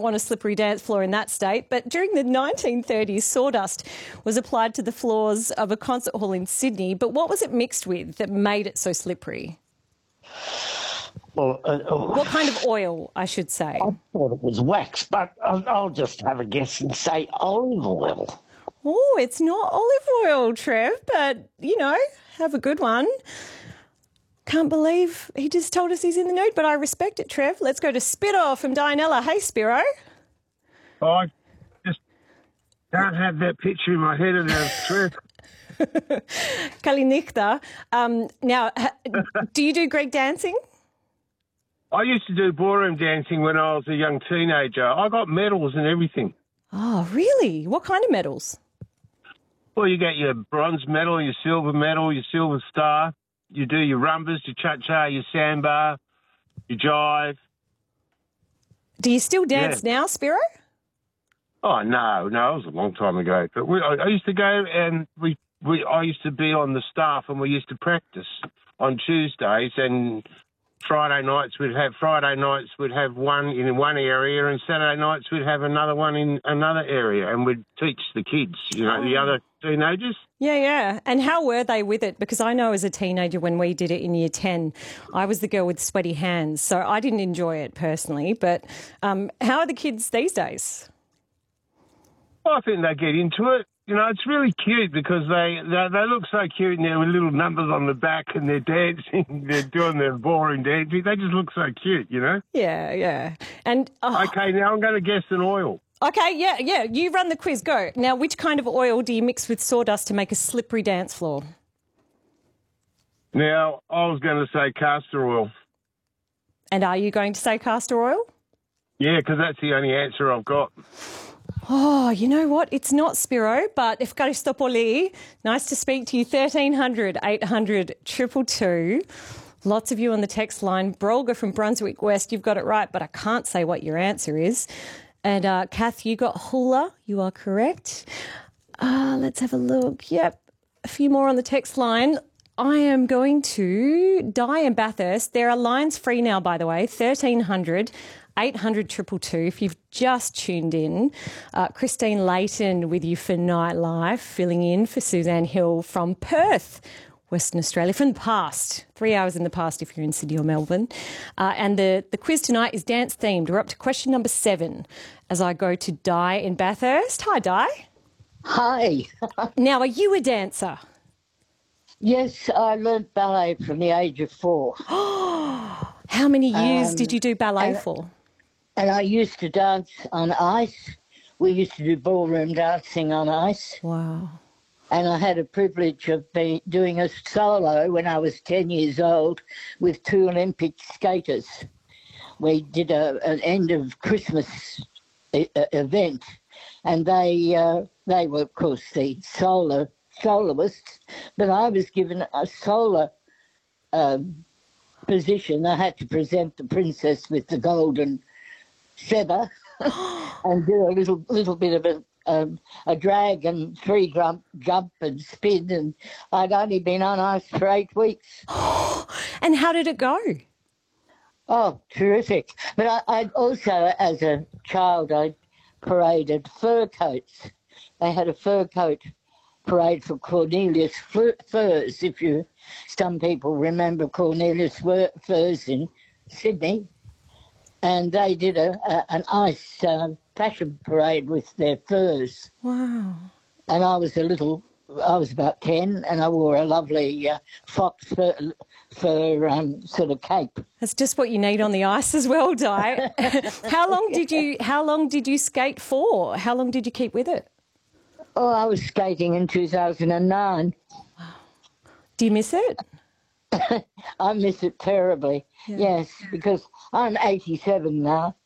want a slippery dance floor in that state. But during the 1930s, sawdust was applied to the floors of a concert hall in Sydney. But what was it mixed with that made it so slippery? Well, What kind of oil, I should say? I thought it was wax, but I'll just have a guess and say olive oil. Oh, it's not olive oil, Trev, but, you know, have a good one. Can't believe he just told us he's in the nude, but I respect it, Trev. Let's go to Spiro from Dianella. Hey, Spiro. I just can't have that picture in my head of Trev. Kalinichta. Now, do you do Greek dancing? I used to do ballroom dancing when I was a young teenager. I got medals and everything. Oh, really? What kind of medals? Well, you get your bronze medal, your silver star. You do your rumbas, your cha-cha, your samba, your jive. Do you still dance now, Spiro? Oh, no, it was a long time ago. But I used to go and I used to be on the staff and we used to practice on Tuesdays, and Friday nights we'd have one in one area, and Saturday nights we'd have another one in another area, and we'd teach the kids, the other teenagers. Yeah. And how were they with it? Because I know as a teenager when we did it in Year 10, I was the girl with sweaty hands, so I didn't enjoy it personally. But how are the kids these days? I think they get into it. It's really cute because they look so cute and they're with little numbers on the back and they're dancing, they're doing their ballroom dancing. They just look so cute, Yeah. And okay, now I'm going to guess an oil. Okay, yeah. You run the quiz. Go. Now, which kind of oil do you mix with sawdust to make a slippery dance floor? Now, I was going to say castor oil. And are you going to say castor oil? Yeah, because that's the only answer I've got. Oh, you know what? It's not Spiro, but Efkaristopoli. Nice to speak to you. 1300 800 222. Lots of you on the text line. Brolga from Brunswick West, you've got it right, but I can't say what your answer is. And Kath, you got hula. You are correct. Let's have a look. Yep, a few more on the text line. I am going to Di in Bathurst. There are lines free now, by the way, 1300 800 222. If you've just tuned in, Christine Layton with you for Nightlife, filling in for Suzanne Hill from Perth, Western Australia, from the past. 3 hours in the past if you're in Sydney or Melbourne. And the quiz tonight is dance themed. We're up to question number 7 as I go to Di in Bathurst. Hi, Di. Hi. Now, are you a dancer? Yes, I learnt ballet from the age of 4. How many years did you do ballet for? And I used to dance on ice. We used to do ballroom dancing on ice. Wow. And I had a privilege of doing a solo when I was 10 years old with 2 Olympic skaters. We did an end of Christmas event, and they were, of course, the soloists, but I was given a solo position. I had to present the princess with the golden feather and do a little bit of a drag and 3 jump and spin, and I'd only been on ice for 8 weeks. And how did it go? Oh, terrific. But I also, as a child, I paraded fur coats. They had a fur coat parade for Cornelius Furs, some people remember Cornelius Furs in Sydney. And they did an ice fashion parade with their furs. Wow. And I was about 10, and I wore a lovely fox fur sort of cape. That's just what you need on the ice as well, Di. How long did you skate for? How long did you keep with it? Oh, I was skating in 2009. Wow. Do you miss it? I miss it terribly. Yeah. Yes, because I'm 87 now.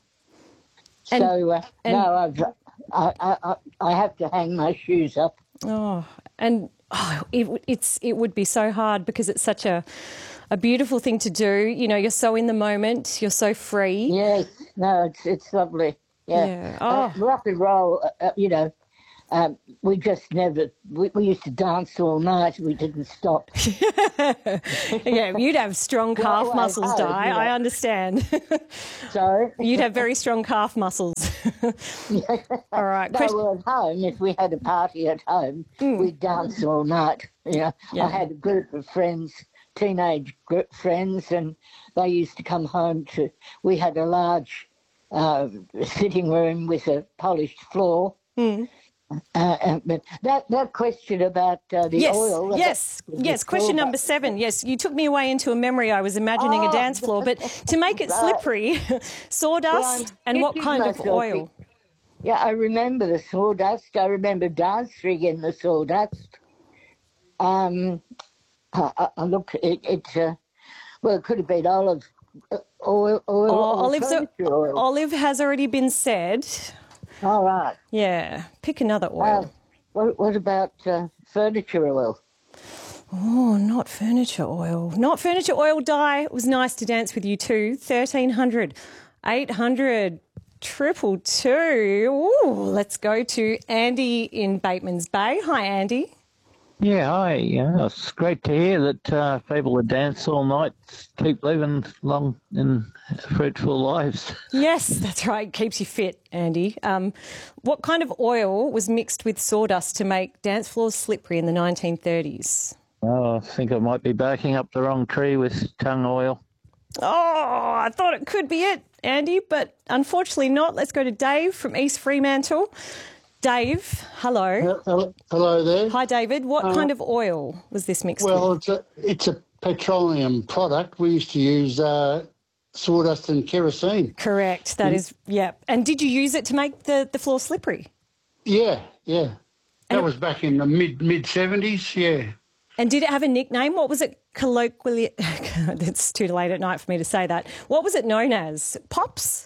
So no, I have to hang my shoes up. Oh, and it would be so hard because it's such a beautiful thing to do. You're so in the moment. You're so free. Yes, no, it's lovely. Yeah. Oh. Rock and roll. we just never, we used to dance all night. We didn't stop. Yeah, you'd have strong calf Well, muscles, I Di. hope, I understand. So, You'd have very strong calf muscles. All right. no, well, at home, if we had a party at home, we'd dance all night. Yeah. I had a group of friends, teenage group friends, and they used to come home we had a large sitting room with a polished floor. But that question about the oil. Yes. Question number 7. Yes, you took me away into a memory. I was imagining a dance floor, but to make it slippery, sawdust and what kind of oil? Yeah, I remember the sawdust. I remember dancing in the sawdust. Look, well, it could have been olive oil. Olive has already been said. All right. Yeah, pick another oil. What about furniture oil? Oh, not furniture oil. Not furniture oil, Di. It was nice to dance with you too. 1300, 800, 222. Ooh, let's go to Andy in Bateman's Bay. Hi, Andy. Yeah, hi. It's great to hear that people that dance all night keep living long and fruitful lives. Yes, that's right. Keeps you fit, Andy. What kind of oil was mixed with sawdust to make dance floors slippery in the 1930s? Oh, I think I might be backing up the wrong tree with tongue oil. Oh, I thought it could be it, Andy, but unfortunately not. Let's go to Dave from East Fremantle. Dave, hello. Hello there. Hi, David. What kind of oil was this mixed with? Well, it's a petroleum product. We used to use sawdust and kerosene. Correct. That is, yeah. And did you use it to make the floor slippery? Yeah. That was back in the mid-70s, yeah. And did it have a nickname? What was it colloquially? It's too late at night for me to say that. What was it known as? Pops?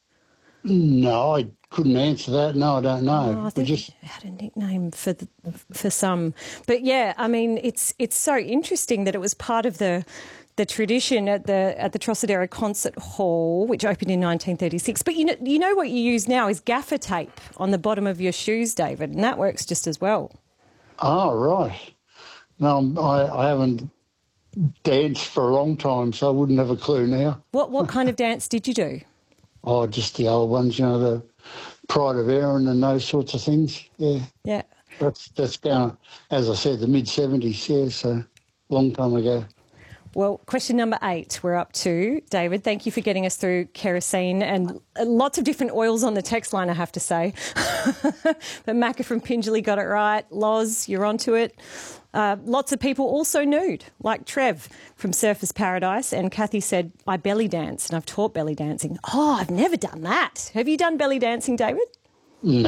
No, I couldn't answer that. No, I don't know. Oh, I think it had a nickname for some. But yeah, I mean, it's so interesting that it was part of the tradition at the Trocadero Concert Hall, which opened in 1936. But you know what you use now is gaffer tape on the bottom of your shoes, David, and that works just as well. Oh, right. No, I haven't danced for a long time, so I wouldn't have a clue now. What kind of dance did you do? Oh, just the old ones, the Pride of Erin and those sorts of things. Yeah. Yeah. That's going, as I said, the mid-70s, yeah, so long time ago. Well, question number 8 we're up to. David, thank you for getting us through kerosene and lots of different oils on the text line, I have to say. But Macca from Pingelly got it right. Loz, you're onto it. Lots of people also nude, like Trev from Surfers Paradise. And Kathy said, I belly dance and I've taught belly dancing. Oh, I've never done that. Have you done belly dancing, David? No,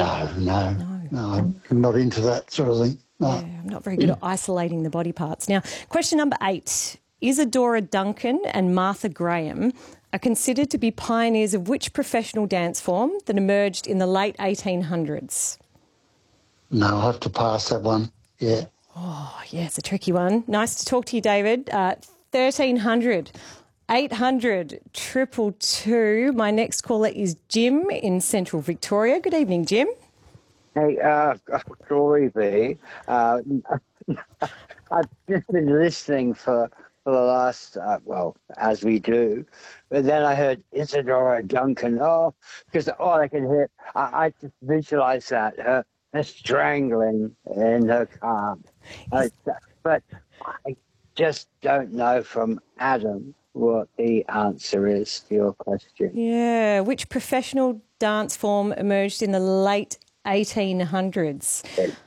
I'm not into that sort of thing. No. Yeah, I'm not very good at isolating the body parts. Now, question number 8. Isadora Duncan and Martha Graham are considered to be pioneers of which professional dance form that emerged in the late 1800s? No, I'll have to pass that one, yeah. Oh, yeah, it's a tricky one. Nice to talk to you, David. 1300, 800, 222. My next caller is Jim in Central Victoria. Good evening, Jim. Hey, Corey there. I've just been listening for the last, as we do. But then I heard Isadora Duncan. Because all I can hear, I just visualise that, her strangling in her calm. But I just don't know from Adam what the answer is to your question. Yeah, which professional dance form emerged in the late 1800s?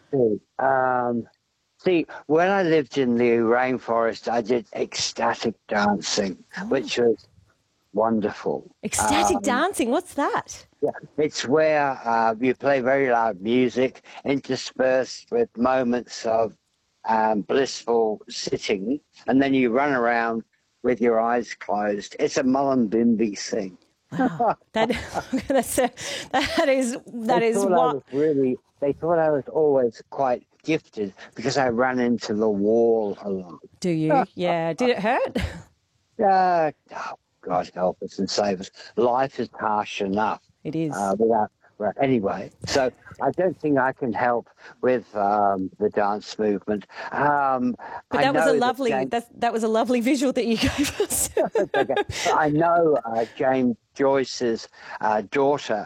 See, when I lived in the rainforest, I did ecstatic dancing, which was wonderful. Ecstatic dancing, what's that? Yeah, it's where you play very loud music interspersed with moments of blissful sitting, and then you run around with your eyes closed. It's a Mullumbimby thing. Wow. That is what... They thought I was always quite gifted because I ran into the wall a lot. Do you? Yeah. Did it hurt? Oh, God help us and save us. Life is harsh enough. It is. But anyway, so I don't think I can help with the dance movement. But that was a lovely that was a lovely visual that you gave us. Okay. I know James Joyce's daughter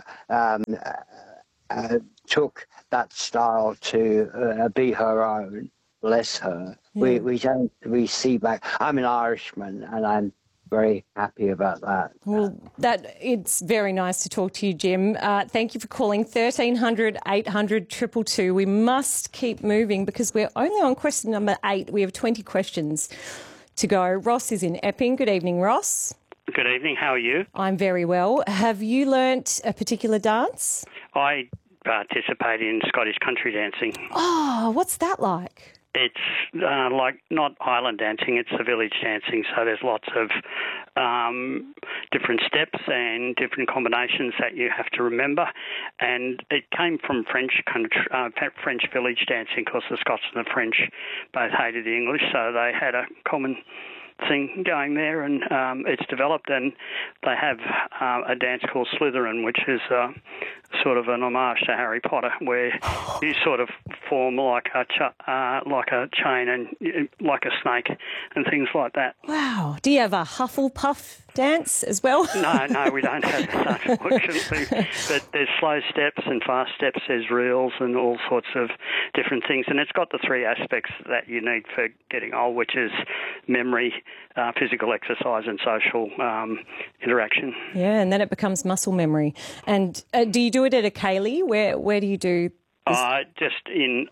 took that style to be her own. Bless her. Yeah. We see back. I'm an Irishman, and I'm very happy about that. Well, it's very nice to talk to you, Jim. Thank you for calling 1300 800 222. We must keep moving because we're only on question number 8. We have 20 questions to go. Ross is in Epping. Good evening, Ross. Good evening. How are you? I'm very well. Have you learnt a particular dance? I participate in Scottish country dancing. Oh, what's that like? It's like not Highland dancing, it's the village dancing. So there's lots of different steps and different combinations that you have to remember. And it came from French village dancing because the Scots and the French both hated the English, so they had a common thing going there, and it's developed, and they have a dance called Slytherin, which is sort of an homage to Harry Potter, where you sort of form like a chain and like a snake and things like that. Wow. Do you have a Hufflepuff dance as well? No, we don't have that, unfortunately. But there's slow steps and fast steps, there's reels and all sorts of different things. And it's got the 3 aspects that you need for getting old, which is memory, physical exercise and social interaction. Yeah, and then it becomes muscle memory. And do you do it at a ceilidh? Where do you do this? Just in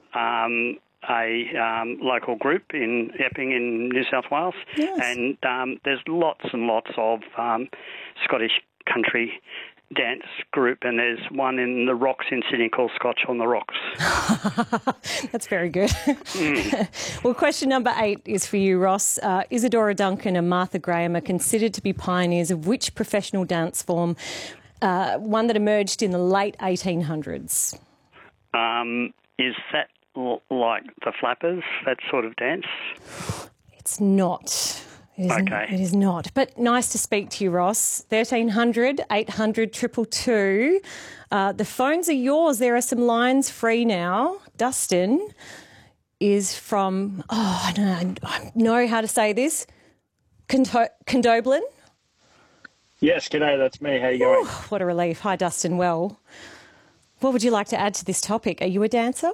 a local group in Epping in New South Wales. Yes. And there's lots and lots of Scottish country dance group, and there's one in the Rocks in Sydney called Scotch on the Rocks. That's very good. Well, question number 8 is for you, Ross. Isadora Duncan and Martha Graham are considered to be pioneers of which professional dance form, one that emerged in the late 1800s? Is that like the Flappers, that sort of dance? It's not. Okay. It is not. But nice to speak to you, Ross. 1300 800 222. The phones are yours. There are some lines free now. Dustin is from, I don't know how to say this, Condoblin. Yes, g'day, that's me. How you going? What a relief. Hi, Dustin. Well, what would you like to add to this topic? Are you a dancer?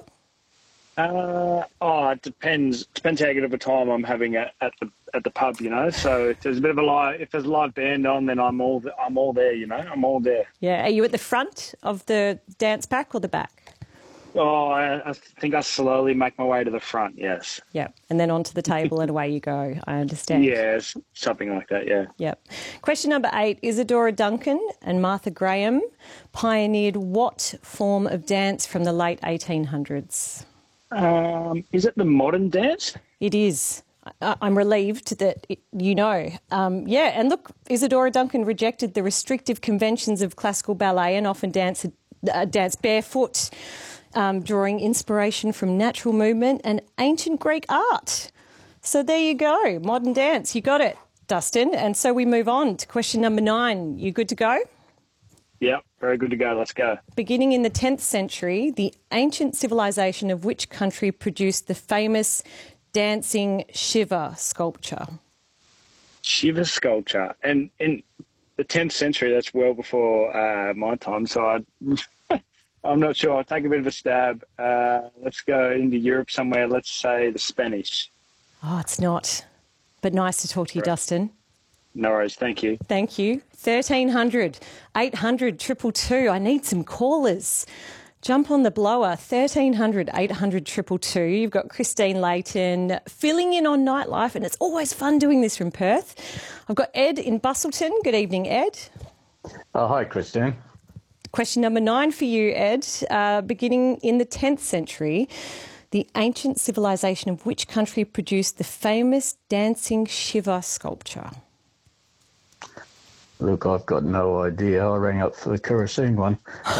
It depends. Depends how good of a time I'm having at the pub, you know. So if there's a live band on, then I'm all there, you know. I'm all there. Yeah. Are you at the front of the dance pack or the back? I think I slowly make my way to the front. Yes. Yeah, and then onto the table and away you go. I understand. Yeah, something like that. Yeah. Yep. Question number 8: Isadora Duncan and Martha Graham pioneered what form of dance from the late 1800s? Is it the modern dance? It is. I'm relieved that you know. And look, Isadora Duncan rejected the restrictive conventions of classical ballet and often danced barefoot, drawing inspiration from natural movement and ancient Greek art. So there you go, modern dance. You got it, Dustin. And so we move on to question number 9. You good to go? Yeah, very good to go. Let's go. Beginning in the 10th century, the ancient civilization of which country produced the famous dancing Shiva sculpture? Shiva sculpture. And in the 10th century, that's well before my time, so I'm not sure. I'll take a bit of a stab. Let's go into Europe somewhere. Let's say the Spanish. Oh, it's not. But nice to talk to you, Dustin. No worries. Thank you. Thank you. 1300 800 222. I need some callers. Jump on the blower. 1300 800 222. You've got Christine Layton filling in on nightlife, and it's always fun doing this from Perth. I've got Ed in Bustleton. Good evening, Ed. Oh, hi, Christine. Question number 9 for you, Ed. Beginning in the 10th century, the ancient civilization of which country produced the famous dancing Shiva sculpture? Look, I've got no idea. I rang up for the kerosene one.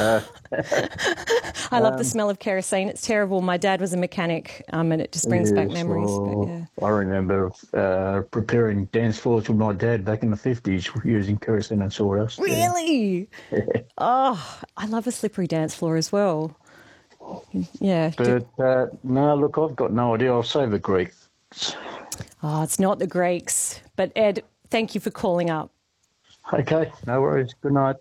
I love the smell of kerosene. It's terrible. My dad was a mechanic, and it just brings back memories. But, yeah. I remember preparing dance floors with my dad back in the 50s using kerosene and sawdust. Really? Oh, I love a slippery dance floor as well. Yeah. But no, look, I've got no idea. I'll say the Greeks. Oh, it's not the Greeks. But Ed, thank you for calling up. Okay, no worries. Good night.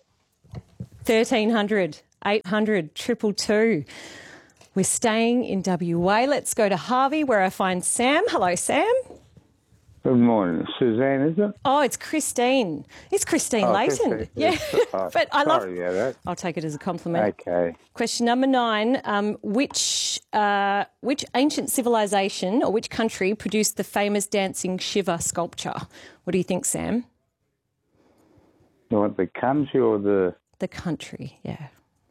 1300 800 222. We're staying in WA. Let's go to Harvey, where I find Sam. Hello, Sam. Good morning. Suzanne, is it? Oh, it's Christine. It's Christine Layton. Christine. Yeah, but I love. Sorry about that. I'll take it as a compliment. Okay. Question number 9. Which ancient civilization or which country produced the famous dancing Shiva sculpture? What do you think, Sam? You want the country or the... The country, yeah.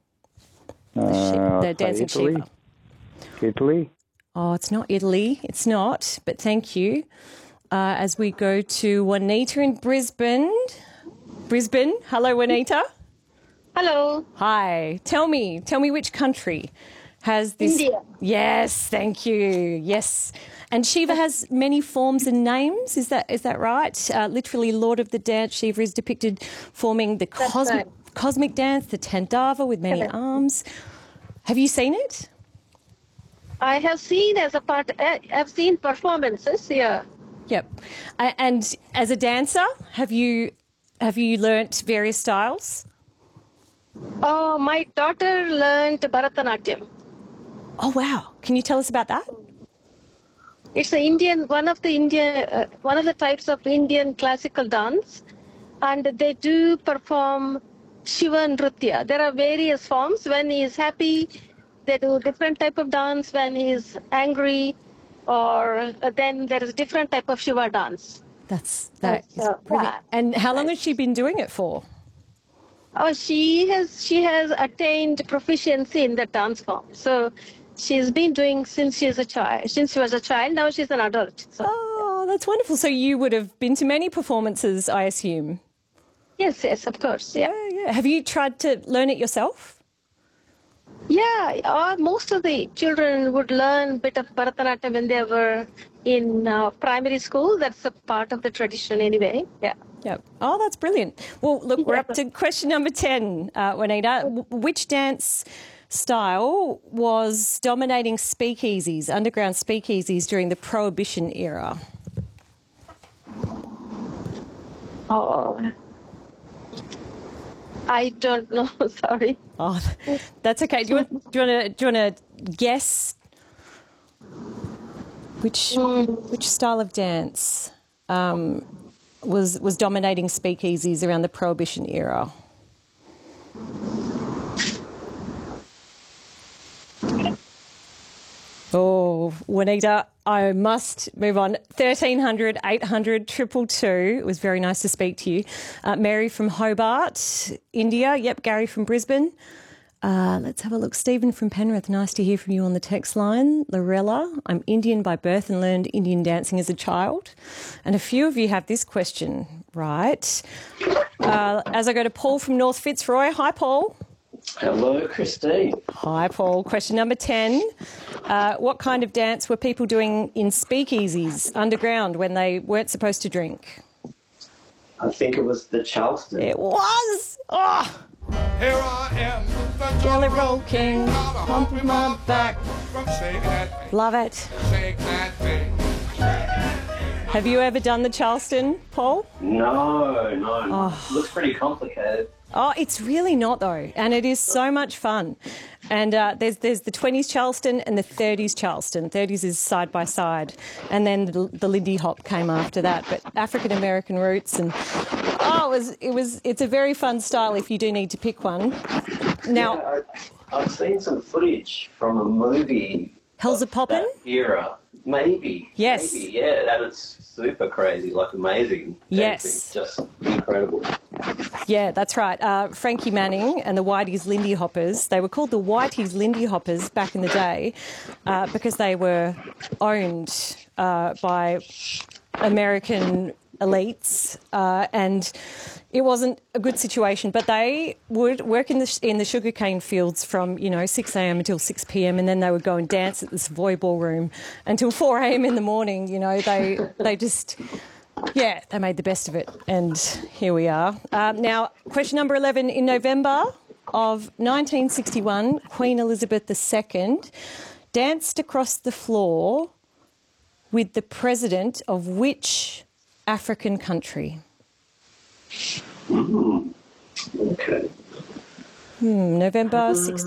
The dancing Italy? Shiva. Italy? Oh, it's not Italy. It's not, but thank you. As we go to Juanita in Brisbane. Brisbane. Hello, Juanita. Hello. Hi. Tell me which country has this... India. Yes, thank you. Yes. And Shiva has many forms and names, is that right? Literally, Lord of the Dance, Shiva is depicted forming the cosmic dance, the Tandava with many arms. Have you seen it? I have seen I've seen performances, yeah. Yep. And as a dancer, have you learnt various styles? Oh, my daughter learned Bharatanatyam. Oh, wow. Can you tell us about that? It's one of the types of Indian classical dance, and they do perform Shiva Nritya. There are various forms. When he is happy, they do different type of dance. When he is angry, or then there is a different type of Shiva dance. That is brilliant. And how long has she been doing it for? Oh, she has attained proficiency in the dance form. So she's been doing since she was a child. Now she's an adult. So. Oh, that's wonderful. So you would have been to many performances, I assume. Yes, of course. Yeah. Have you tried to learn it yourself? Yeah, most of the children would learn a bit of Bharatanatyam when they were in primary school. That's a part of the tradition anyway. Yeah. Yep. Oh, that's brilliant. Well, look, we're up to question number 10, Juanita. Which dance style was dominating speakeasies, underground speakeasies during the Prohibition era? Oh, I don't know. Sorry. Oh, that's okay. Do you want to guess which style of dance was dominating speakeasies around the Prohibition era? Oh, Juanita, I must move on. 1300 800 222. It was very nice to speak to you. Mary from Hobart, India. Yep, Gary from Brisbane. Let's have a look. Stephen from Penrith. Nice to hear from you on the text line. Lorella, I'm Indian by birth and learned Indian dancing as a child. And a few of you have this question, right? As I go to Paul from North Fitzroy. Hi, Paul. Hello, Christine. Hi, Paul. Question number 10. What kind of dance were people doing in speakeasies underground when they weren't supposed to drink? I think it was the Charleston. It was! Oh! Here I am, the Jelly Roll King, pumping my back. Love it. Have you ever done the Charleston, Paul? No. Oh. Looks pretty complicated. Oh, it's really not, though, and it is so much fun. And there's the 20s Charleston and the 30s Charleston. 30s is side by side, and then the Lindy Hop came after that. But African American roots, and it's a very fun style if you do need to pick one. Now, yeah, I've seen some footage from a movie. Hell's a Poppin'? That era. Maybe. Yes. Maybe, yeah, that is super crazy, like amazing. Yes. Just incredible. Yeah, that's right. Frankie Manning and the Whitey's Lindy Hoppers, they were called the Whitey's Lindy Hoppers back in the day because they were owned by American elites, and it wasn't a good situation. But they would work in the sugarcane fields from 6 a.m. until 6 p.m. and then they would go and dance at the Savoy Ballroom until 4 a.m. in the morning. They just. Yeah, they made the best of it, and here we are. Now, question number 11. In November of 1961, Queen Elizabeth II danced across the floor with the president of which African country? Okay. November 61.